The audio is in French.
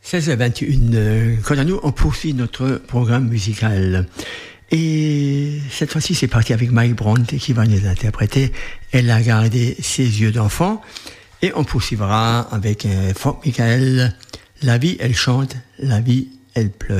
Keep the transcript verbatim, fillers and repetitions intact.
seize à vingt et une. Quant à nous, on poursuit notre programme musical. Et cette fois-ci, c'est parti avec Mike Brandt qui va nous interpréter « Elle a gardé ses yeux d'enfant ». Et on poursuivra avec euh, Franck Michael « La vie, elle chante, la vie, elle pleure ».